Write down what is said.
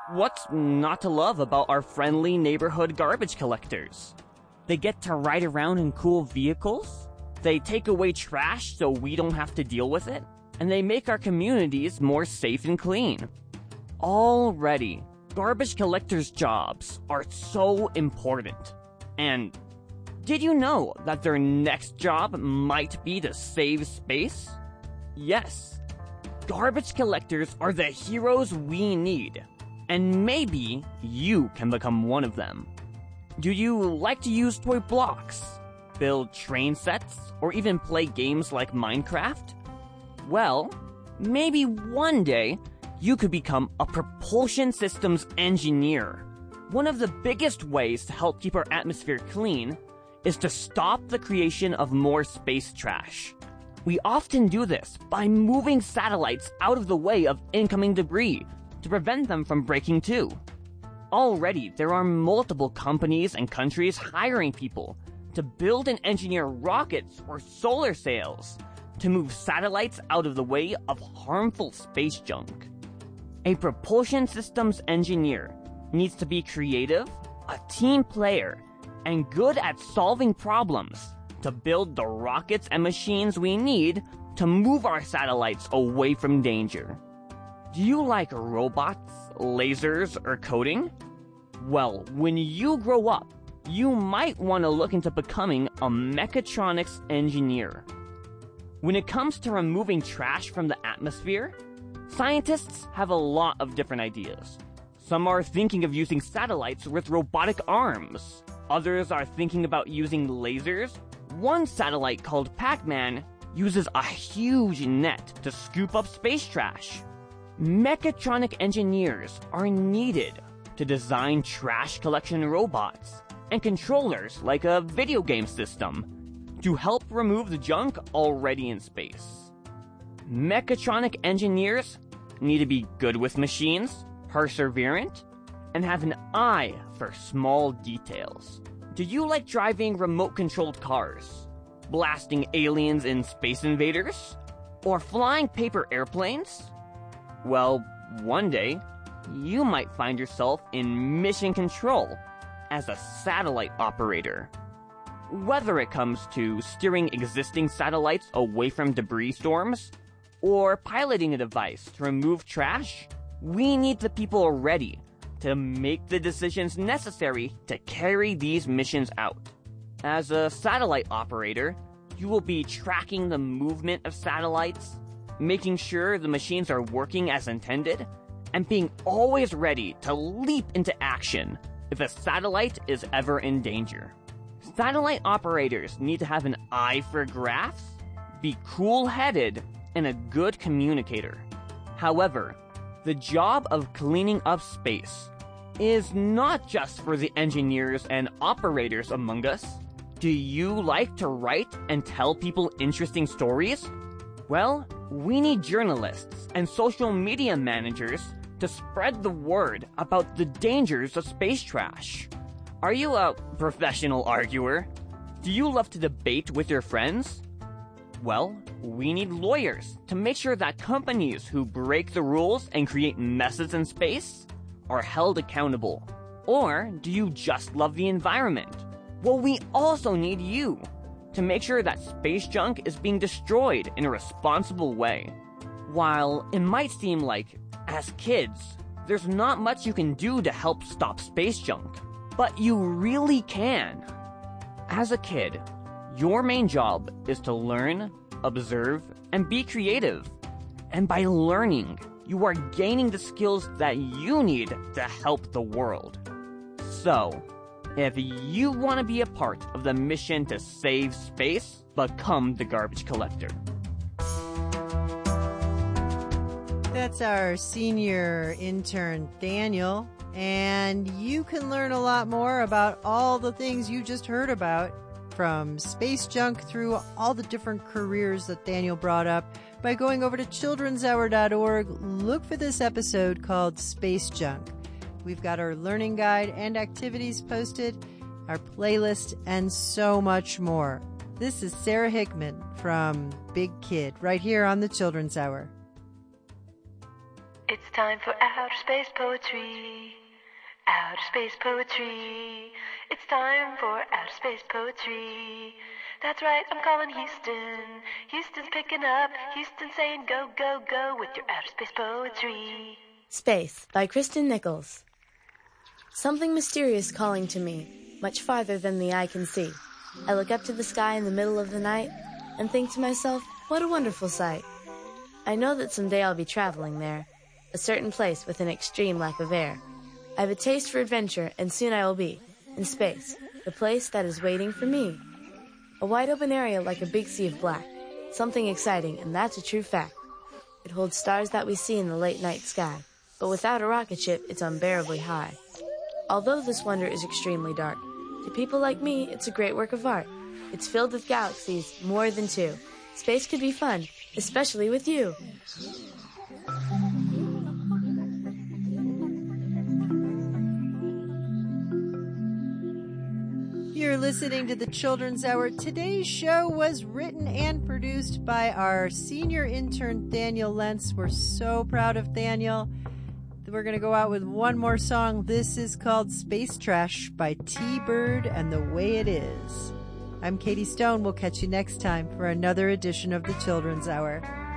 What's not to love about our friendly neighborhood garbage collectors? They get to ride around in cool vehicles, they take away trash so we don't have to deal with it, and they make our communities more safe and clean. Already, garbage collectors' jobs are so important. And did you know that their next job might be to save space? Yes, garbage collectors are the heroes we need, and maybe you can become one of them. Do you like to use toy blocks, build train sets, or even play games like Minecraft? Well, maybe one day you could become a propulsion systems engineer. One of the biggest ways to help keep our atmosphere clean is to stop the creation of more space trash. We often do this by moving satellites out of the way of incoming debris to prevent them from breaking too. Already, there are multiple companies and countries hiring people to build and engineer rockets or solar sails to move satellites out of the way of harmful space junk. A propulsion systems engineer needs to be creative, a team player, and good at solving problems to build the rockets and machines we need to move our satellites away from danger. Do you like robots, lasers, or coding? Well, when you grow up, you might want to look into becoming a mechatronics engineer. When it comes to removing trash from the atmosphere, scientists have a lot of different ideas. Some are thinking of using satellites with robotic arms. Others are thinking about using lasers. One satellite called Pac-Man uses a huge net to scoop up space trash. Mechatronic engineers are needed to design trash collection robots and controllers like a video game system to help remove the junk already in space. Mechatronic engineers need to be good with machines, perseverant, and have an eye for small details. Do you like driving remote-controlled cars, blasting aliens in Space Invaders, or flying paper airplanes? Well, one day, you might find yourself in mission control as a satellite operator. Whether it comes to steering existing satellites away from debris storms, or piloting a device to remove trash, we need the people ready to make the decisions necessary to carry these missions out. As a satellite operator, you will be tracking the movement of satellites, making sure the machines are working as intended, and being always ready to leap into action if a satellite is ever in danger. Satellite operators need to have an eye for graphs, be cool-headed, and a good communicator. However, the job of cleaning up space is not just for the engineers and operators among us. Do you like to write and tell people interesting stories? Well, we need journalists and social media managers to spread the word about the dangers of space trash. Are you a professional arguer? Do you love to debate with your friends? Well, we need lawyers to make sure that companies who break the rules and create messes in space are held accountable. Or do you just love the environment? Well, we also need you to make sure that space junk is being destroyed in a responsible way. While it might seem like, as kids, there's not much you can do to help stop space junk, but you really can. As a kid, your main job is to learn, observe, and be creative. And by learning, you are gaining the skills that you need to help the world. So, if you want to be a part of the mission to save space, become the garbage collector. That's our senior intern, Daniel. And you can learn a lot more about all the things you just heard about, from space junk through all the different careers that Daniel brought up, by going over to childrenshour.org. Look for this episode called Space Junk. We've got our learning guide and activities posted, our playlist, and so much more. This is Sarah Hickman from Big Kid, right here on the Children's Hour. It's time for outer space poetry. Outer space poetry. It's time for outer space poetry. That's right, I'm calling Houston. Houston's picking up. Houston's saying go, go, go with your outer space poetry. Space by Kristen Nichols. Something mysterious calling to me, much farther than the eye can see. I look up to the sky in the middle of the night and think to myself, what a wonderful sight. I know that someday I'll be traveling there, a certain place with an extreme lack of air. I have a taste for adventure, and soon I will be in space, the place that is waiting for me. A wide open area like a big sea of black. Something exciting, and that's a true fact. It holds stars that we see in the late night sky, but without a rocket ship, it's unbearably high. Although this wonder is extremely dark, to people like me, it's a great work of art. It's filled with galaxies, more than two. Space could be fun, especially with you. You're listening to the Children's Hour. Today's show was written and produced by our senior intern, Daniel Lentz. We're so proud of Daniel. We're going to go out with one more song. This is called Space Trash by T-Bird and the Way It Is. I'm Katie Stone. We'll catch you next time for another edition of the Children's Hour.